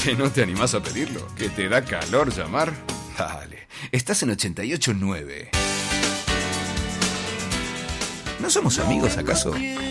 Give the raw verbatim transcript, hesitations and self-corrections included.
¿Que no te animás a pedirlo? ¿Que te da calor llamar? Dale, estás en ochenta y ocho nueve. ¿No somos amigos acaso?